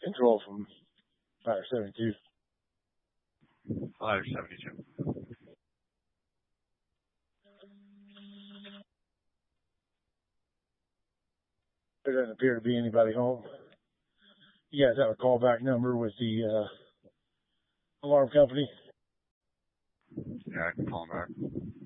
control from Ladder 72. Ladder 72. There doesn't appear to be anybody home. You guys have a callback number with the alarm company? Yeah, I can call them back.